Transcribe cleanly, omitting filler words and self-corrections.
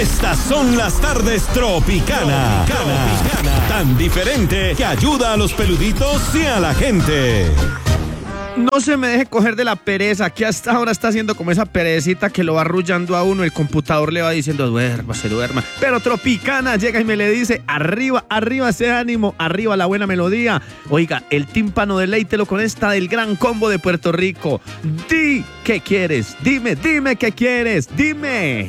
Estas son las tardes Tropicana. Tan diferente que ayuda a los peluditos y a la gente. No se me deje coger de la pereza, que hasta ahora está haciendo como esa perecita que lo va arrullando a uno, el computador le va diciendo duerma. Pero Tropicana llega y me le dice, arriba ese ánimo, arriba la buena melodía. Oiga, el tímpano deleítelo con esta del Gran Combo de Puerto Rico. Di qué quieres, dime qué quieres, dime.